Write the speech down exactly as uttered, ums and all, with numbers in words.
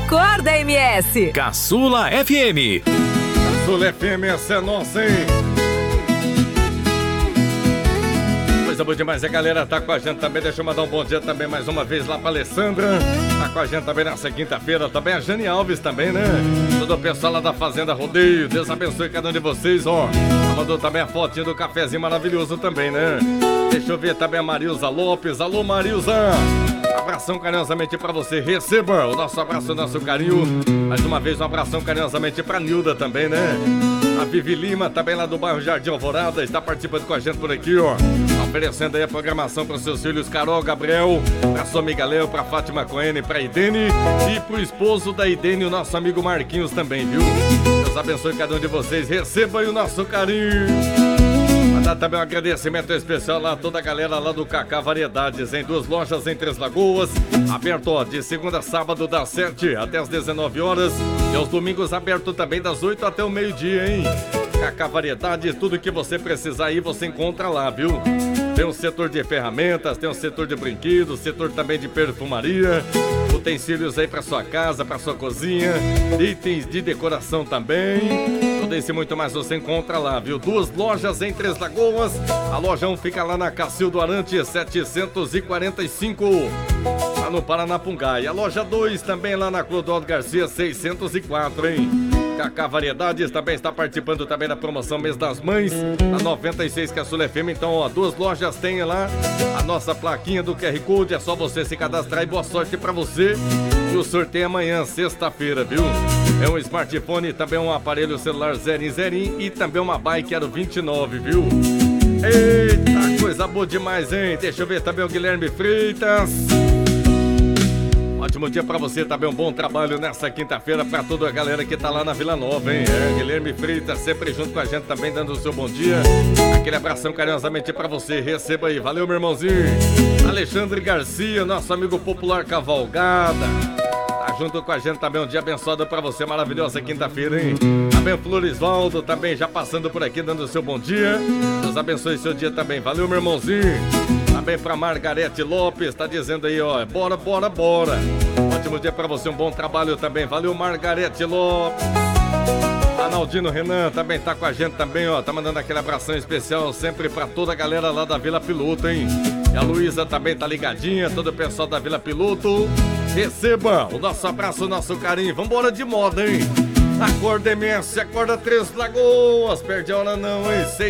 Acorda M S. Caçula F M. Caçula F M, essa é nossa, hein? Coisa boa demais, a galera tá com a gente também. Deixa eu mandar um bom dia também mais uma vez lá pra Alessandra. Tá com a gente também nessa quinta-feira. Também a Jane Alves também, né? Todo o pessoal lá da Fazenda Rodeio. Deus abençoe cada um de vocês, ó. Mandou também a fotinha do cafezinho maravilhoso também, né? Deixa eu ver também a Marilza Lopes. Alô, Marilza! Abração carinhosamente pra você. Receba o nosso abraço, o nosso carinho. Mais uma vez, um abração carinhosamente pra Nilda também, né? A Vivi Lima, também lá do bairro Jardim Alvorada, está participando com a gente por aqui, ó. Oferecendo aí a programação para os seus filhos Carol, Gabriel, pra sua amiga Léo, pra Fátima Coene, pra Idene e pro esposo da Idene, o nosso amigo Marquinhos também, viu? Deus abençoe cada um de vocês. Receba aí o nosso carinho. Mandar também um agradecimento especial lá a toda a galera lá do Cacá Variedades, em duas lojas em Três Lagoas, aberto ó, de segunda a sábado das sete até as dezenove horas e aos domingos aberto também das oito até o meio-dia, hein? Cacá Variedades, tudo que você precisar aí você encontra lá, viu? Tem um setor de ferramentas, tem um setor de brinquedos, setor também de perfumaria, utensílios aí pra sua casa, pra sua cozinha, itens de decoração também. Tudo isso e muito mais você encontra lá, viu? Duas lojas em Três Lagoas. A loja um fica lá na Cacildo Arante, setecentos e quarenta e cinco, lá no Paranapunga. E a loja dois também lá na Clodoaldo Garcia, seiscentos e quatro, hein? Cacá Variedades também está participando também da promoção Mês das Mães, a noventa e seis Caçula F M. Então, ó, duas lojas tem lá a nossa plaquinha do Q R Code. É só você se cadastrar e boa sorte pra você. E o sorteio é amanhã, sexta-feira, viu? É um smartphone, também um aparelho celular zero em zero e também uma bike Aro vinte e nove, viu? Eita, coisa boa demais, hein? Deixa eu ver também o Guilherme Freitas. Ótimo dia pra você, também um bom trabalho nessa quinta-feira pra toda a galera que tá lá na Vila Nova, hein? É, Guilherme Freitas sempre junto com a gente também dando o seu bom dia. Aquele abração carinhosamente pra você, receba aí, valeu meu irmãozinho. Alexandre Garcia, nosso amigo popular Cavalgada, tá junto com a gente também, um dia abençoado pra você, maravilhosa quinta-feira, hein? Também o Florisvaldo, também já passando por aqui dando o seu bom dia. Deus abençoe seu dia também, valeu meu irmãozinho. Também pra Margarete Lopes, tá dizendo aí, ó, bora, bora, bora. Ótimo dia pra você, um bom trabalho também. Valeu, Margarete Lopes. Arnaldino Renan também tá com a gente também, ó. Tá mandando aquele abração especial sempre pra toda a galera lá da Vila Piloto, hein? E a Luísa também tá ligadinha, todo o pessoal da Vila Piloto. Receba o nosso abraço, o nosso carinho. Vambora de moda, hein? Acorda M S, acorda Três Lagoas. Perde a hora não, hein?